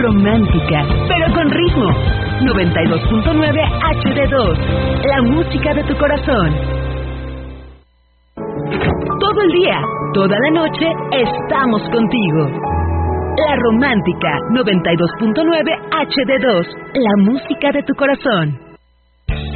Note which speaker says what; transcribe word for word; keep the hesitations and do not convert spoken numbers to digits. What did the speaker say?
Speaker 1: romántica, pero con ritmo. noventa y dos punto nueve H D dos, la música de tu corazón. Todo el día, toda la noche, estamos contigo. La Romántica, noventa y dos punto nueve H D dos, la música de tu corazón.